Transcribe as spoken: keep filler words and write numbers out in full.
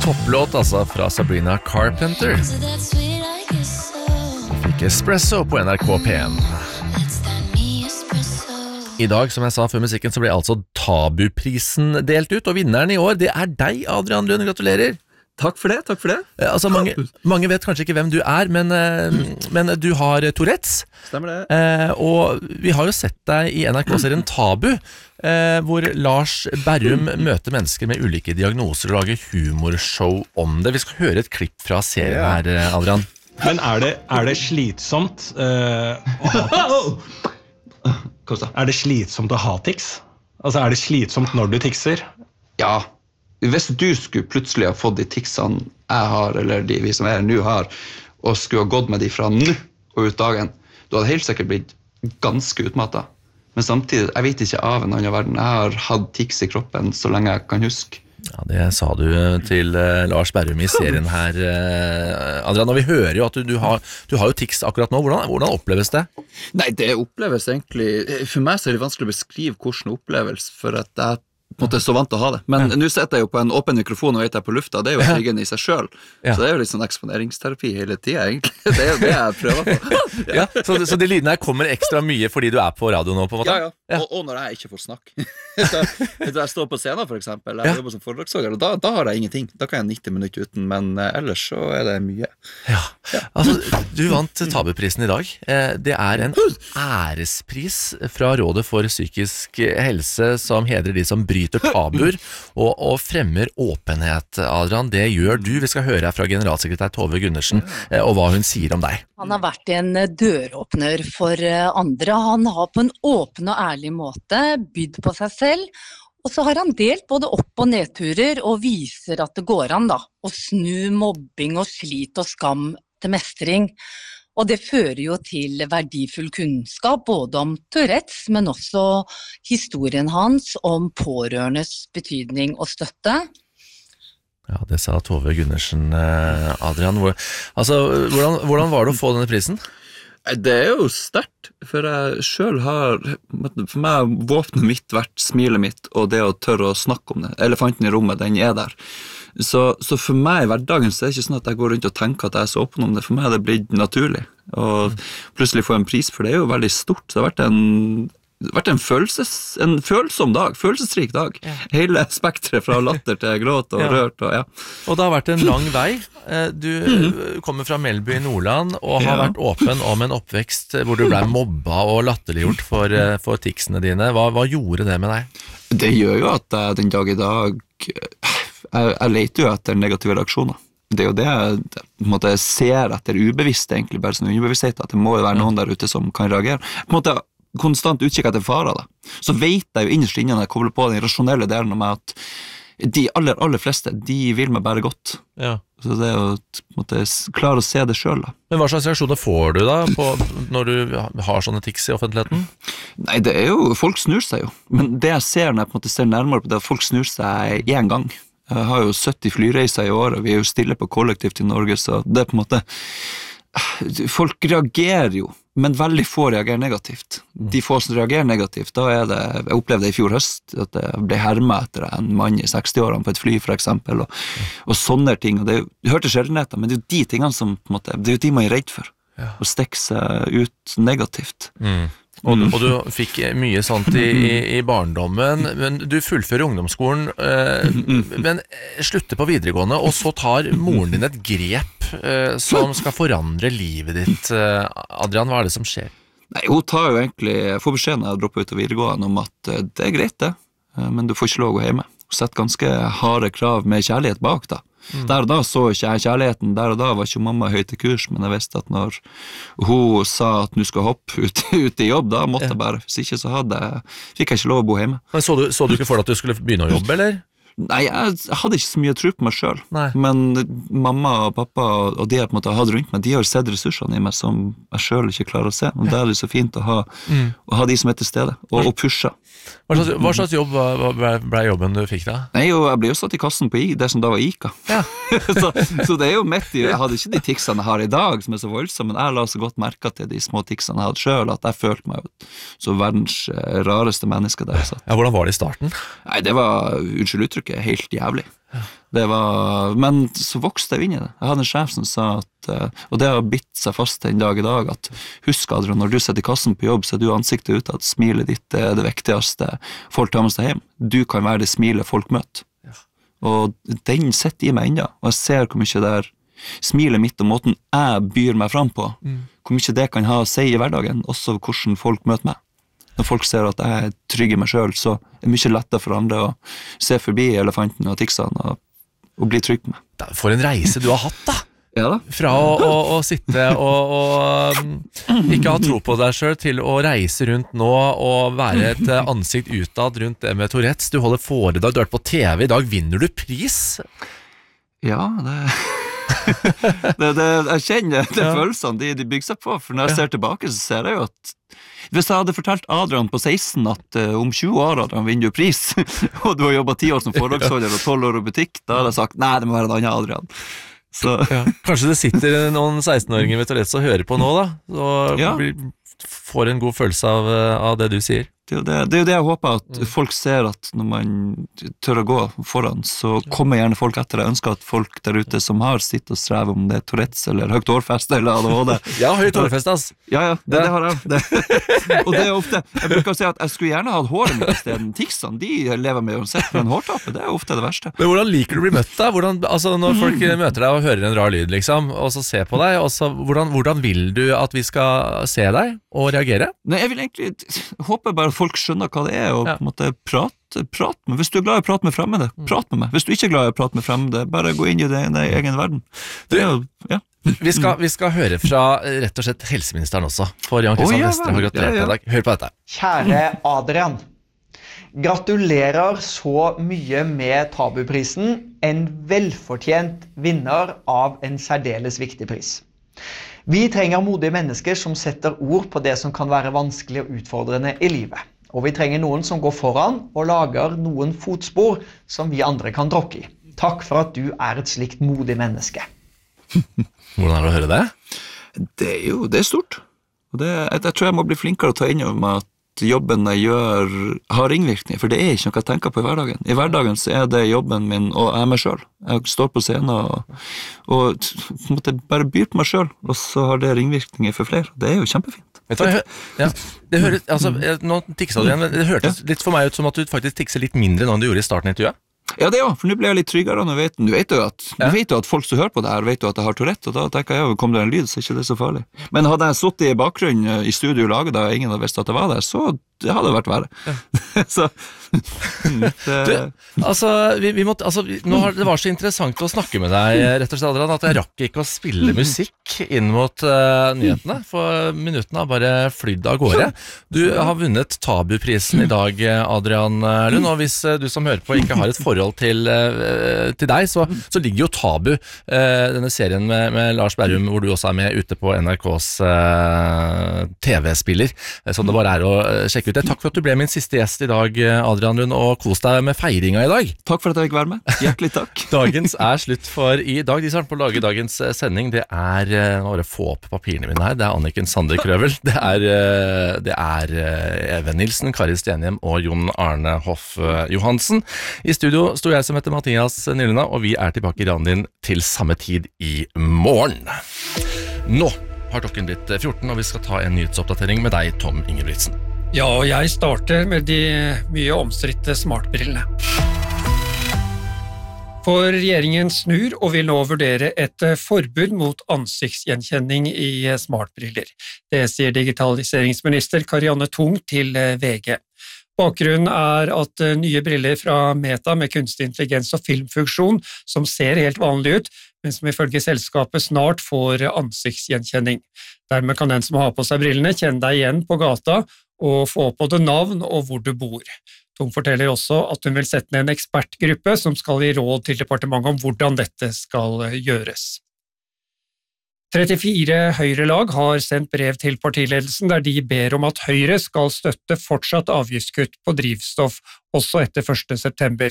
Topplåt altså fra Sabrina Carpenter. Vi fikk Espresso på N R K P en. I dag, som jeg sa før musikken, så ble altså Tabuprisen delt ut, og vinneren i år, det er deg, Adrian Lund. Gratulerer. Takk for det, takk for det. Altså, mange, mange vet kanskje ikke hvem du er, men, men du har Tourettes. Stemmer det. Eh, og vi har jo sett deg i N R K-serien Tabu, eh, hvor Lars Berrum møter mennesker med ulike diagnoser og lager humorshow om det. Vi skal høre et klipp fra serien her, Adrian. Men er det, er det slitsomt uh, å ha tics? Er det slitsomt å ha tics? Altså, er det slitsomt når du tikser? Ja. Hvis du skulle plutselig ha fått de ticsene jeg har, eller de vi som er nå har, og skulle ha gått med de fra nå og ut dagen, du hadde helt sikkert blitt ganske utmattet. Men samtidig, jeg vet ikke av en annen verden. Jeg har hatt tics i kroppen så lenge jeg kan huske. Ja, det sa du til uh, Lars Berrum i serien her, uh, Adrian, og vi hører jo at du, du, har, du har jo tics akkurat nå. Hvordan, hvordan oppleves det? Nei, det oppleves egentlig, for meg så er det vanskelig å beskrive hvordan oppleves, for at jeg på en måte er så vant til å ha det. Men ja. Nå sitter jeg jo på en åpen mikrofon og vet jeg på lufta, det er jo tryggen i seg selv. Ja. Så det er jo litt sånn eksponeringsterapi hele tiden, egentlig. Det er jo det jeg prøver på. Ja. Ja, så, så de lydene her kommer ekstra mye fordi du er på radio nå, på en måte? Ja, ja. Ja. Og, og når jeg ikke får snakke. så, så jeg står på scenen, for eksempel, jeg ja. jobber som foredragsholder, og da, da har jeg ingenting. Da kan jeg nitti minutter uten, men uh, ellers så er det mye. Ja, ja. Altså, du vant Tabuprisen i dag. Eh, det er en ærespris fra Rådet for psykisk helse som hedrer de som bryter tabuer og, og fremmer åpenhet, Adrian. Det gjør du. Vi skal høre her fra generalsekretær Tove Gundersen eh, og hva hun sier om deg. Han har vært en døråpner for andre. Han har på en åpen og ærlig måte bydd på seg selv, og så har han delt både opp- og nedturer og viser at det går an da, å snu mobbing og slit og skam til mestring. Og det fører jo til verdifull kunnskap både om Tourettes, men også historien hans om pårørendes betydning og støtte. Ja, det sa Tove Gundersen, Adrian. Hvor, altså, hvordan, hvordan var det å få denne prisen? Det er jo sterkt, for jeg selv har, for meg har våpenet mitt vært smilet mitt, og det å tørre å snakke om det. Elefanten i rommet, den er der. Så, så for meg i hverdagen så er det ikke sånn at jeg går rundt og tenker at jeg er så åpen om det. For meg er det blitt naturlig. Og plutselig få en pris, for det er jo veldig stort. Så det har vært en, det har vært en, følelses, en følsom dag, følelsesrik dag. Ja. Hele spektret fra latter til gråt og ja. rørt. Og, ja. og det har vært en lang vei. Du mm-hmm. kommer fra Melby i Nordland og har ja. vært åpen om en oppvekst hvor du ble mobba og latterliggjort for, for ticsene dine. Hva, hva gjorde det med deg? Det gjør jo at jeg den dag i dag... Jeg, jeg leter jo etter negative reaksjoner. Det er jo det jeg, på en måte, ser etter ubevisst, egentlig, bare sånn ubevissthet, at det må jo være noen der ute som kan reagere. På en måte, konstant utkikk etter farer da. Så vet jeg jo innerst inne når jeg kobler på den rasjonelle delen av meg, at de aller, aller fleste, de vil meg bare godt. Ja. Så det er jo, på en måte, klare å se det selv da. Men hva slags reaksjoner får du da, på, når du har sånne tics i offentligheten? Nei, det er jo, folk snur seg jo. Men det jeg ser når jeg på en måte ser nærmere på det, at folk snur seg en gang. Jeg har jo sytti flyreiser i år, og vi er jo stille på kollektivt i Norge, så det er på en måte... Folk reagerer jo, men veldig få reagerer negativt. De få som reagerer negativt, da er det... Jeg opplevde det i fjor høst, at jeg ble hermet etter en mann i seksti-årene på et fly, for eksempel, og, og sånne ting. Og det, er jo, du hørte sjeldenheter, men det er jo de tingene som, på en måte, det er jo de man er redd for. Ja. Å stikke seg ut negativt. Mm. Og, og du fikk mye sånt i, i, i barndommen, men du fullfører ungdomsskolen, øh, men slutter på videregående, og så tar moren din et grep øh, som skal forandre livet ditt. Adrian, hva er det som skjer? Nei, hun tar jo egentlig, jeg får beskjed når jeg dropper ut av videregående om at det er greit det, men du får ikke lov å gå hjemme. Hun setter ganske harde krav med kjærlighet bak da. Mm. Der og da så ikke jeg kjærligheten, der og da var ikke mamma høyt i kurs, men jeg visste at når hun sa at nu skal hoppe ut, ut i jobb, da måtte ja. jeg bare, hvis ikke så hadde jeg, fikk jeg ikke lov å bo hjemme. Men så du, så du ikke for deg at du skulle begynne å jobbe, eller? Nei, jeg hadde ikke så mye tro på meg selv. Nei. Men mamma og pappa og de jeg på en måte hadde rundt meg, de har sett ressursene i meg som jeg selv ikke klarer å se. Og det er det så fint å ha, mm. å ha de som er til stede, og, og pushe. Hva slags, hva slags jobb ble, ble jobben du fikk da? Nei, jo, jeg ble jo satt i kassen på I, det som da var ICA. Ja. så, så det er jo midt i, jeg hadde ikke de ticsene jeg har i dag, som er så voldsomme, men jeg la så godt merket til de små ticsene jeg hadde selv, at jeg følte meg så verdens rareste menneske der. Så. Ja, hvordan var det i starten? Nei, det var, unnskyld uttrykk, inntrykket er helt jævlig. Det var, men så vokste jeg inn i det. Jeg hadde en sjef som sa at, og det har bitt seg fast en dag i dag, at husk Adrian, når du sitter i kassen på jobb, så er du ansiktet ut at smilet ditt er det viktigste folk tar med seg hjem. Du kan være det smilet folk møter. Ja. Og den sitter i meg enda, og jeg ser hvor mye det er smilet mitt og måten jeg byr meg fram på, mm. hvor mye det kan ha å si i hverdagen, også hvordan folk møter meg. Når folk ser at jeg er trygg i meg selv, så er det mye lettere for andre å se forbi elefanten og tiksene og, og bli trygg på meg. For en reise du har hatt da! Ja da. Fra å, å, å sitte og, og ikke ha tro på deg selv til å reise rundt nå og være et ansikt utad rundt det med Tourettes. Du holder foredrag, du har vært på T V, i dag vinner du pris. Ja, det... det, det, jeg kjenner det ja. Følelsene de, de bygger seg på, for når jeg ser tilbake så ser jeg jo at hvis jeg hadde fortalt Adrian på seksten at uh, om tjue år Adrian vinner du pris, og du har jobbet ti år som foredragsholder og tolv år i butikk, da hadde jeg sagt, nei, det må være en annen Adrian. Så. Ja. Kanskje det sitter noen seksten-åringer ved Tourettes og hører på nå da, og ja. blir, får en god følelse av, av det du sier. Det er, jo det, det er jo det jeg håper, at mm. folk ser at når man tør å gå foran, så kommer gjerne folk etter. Jeg ønsker at folk der ute som har sitt og strever om det er Tourettes eller høyt hårfest eller A D H D. Ja, høyt hårfest, ass. Ja, ja, det, det har jeg. Det. Og det er ofte, jeg bruker å si at jeg skulle gjerne hatt håret mitt i stedet. Tiksene, de lever med uansett, men hårtappet, det er ofte det verste. Men hvordan liker du å bli møtt da? Hvordan, altså når folk møter deg og hører en rar lyd, liksom, og så ser på deg, og så, hvordan, hvordan vil du at vi skal se deg og reagere? Nei, jeg vil egentlig, håper bare folk skjønner hva det er, og ja. På en måte prate, prate med. Hvis du er glad i å prate med fremmede, prat med meg. Hvis du ikke er glad i å prate med fremmede, bare gå inn i din egen verden. Det er jo, ja. Vi skal, vi skal høre fra rett og slett helseministeren også, for Jan Christian oh, ja, Vestre har gratulert ja, ja. Deg. Hør på dette. Kjære Adrian, gratulerer så mye med Tabuprisen, en velfortjent vinner av en særdeles viktig pris. Vi trenger modige mennesker som setter ord på det som kan være vanskelig og utfordrende i livet. Og vi trenger noen som går foran og lager noen fotspor som vi andre kan tråkke i. Takk for at du er et slikt modig menneske. Hvordan er det å høre det? Det er jo, det er stort. Og det, jeg, jeg tror jeg må bli flinkere å ta inn over meg at jobben jeg gjør har ringvirkning, for det er ikke noe jeg tenker på i hverdagen. I hverdagen så er det jobben min, og jeg er meg selv. Jeg står på scenen og, og måtte bare byr på meg selv, og så har det ringvirkninger for flere. Det er jo kjempefint. Vet du hva, ja, det høres, altså, nå tiksa du igjen, men det hørtes litt for meg ut som at du faktisk tikser litt mindre nå enn du gjorde i starten i intervjuet. Ja, det er jo, for nå blir jeg litt tryggere, og nå vet, nå vet, jo at, ja. nå vet jo at folk som hører på det her, vet jo at jeg har Tourette, og da tenker jeg, kom det en lyd, så er ikke det så farlig. Men hadde jeg suttet i bakgrunnen i studio og laget da ingen hadde visst at det var der, så det hadde vært verre. Ja. så... det... Du, altså, vi, vi måtte, altså vi, nå har, det var så interessant å snakke med deg, rett og slett, Adrian, at jeg rakk ikke å spille musikk inn mot uh, nyhetene, for minuttene har bare flydd av gårde. Du har vunnet Tabuprisen i dag, Adrian Lund, og hvis uh, du som hører på ikke har et forhold til, uh, til deg, så, så ligger jo Tabu, uh, denne serien med, med Lars Berrum, hvor du også er med ute på N R K's uh, T V-spiller, uh, som det bare er å uh, sjekke ut. Takk for at du ble min siste gjest i dag, Adrian Lund, og kos deg med feiringa i dag. Takk for at jeg fikk være med. Hjertelig takk. Dagens er slutt for i dag. De som er på å lage dagens sending, det er, nå bare få opp papirene mine her, det er Anniken Sander Krøvel, det er, det er Even Nilsen, Kari Stenhjem og Jon Arne Hoff Johansen. I studio sto jeg som heter Mathias Nylunda, og vi er tilbake i radioen din til samme tid i morgen. Nå har klokken blitt fjorten, og vi skal ta en nyhetsoppdatering med deg, Tom Ingebrigtsen. Ja, og jeg starter med de mye omstridte smartbrillene. For regjeringen snur og vil nå vurdere et forbud mot ansiktsgjenkjenning i smartbriller. Det sier digitaliseringsminister Karianne Tung til V G. Bakgrunnen er at nye briller fra Meta med kunstig intelligens og filmfunksjon, som ser helt vanlig ut, men som ifølge selskapet snart får ansiktsgjenkjenning. Dermed kan den som har på seg brillene kjenne deg igjen på gata, og få opp både navn og hvor du bor. Tung forteller også at hun vil sette ned en ekspertgruppe som skal gi råd til departementet om hvordan dette skal gjøres. trettifire Høyre-lag har sendt brev til partiledelsen der de ber om at Høyre skal støtte fortsatt avgiftskutt på drivstoff også etter første september.